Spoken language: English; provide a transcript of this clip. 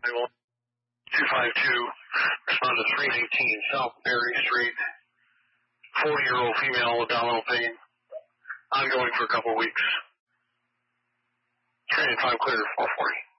252, respond to 319 South Berry Street. 40-year-old female with abdominal pain. Ongoing for a couple of weeks. Training time clear, 440.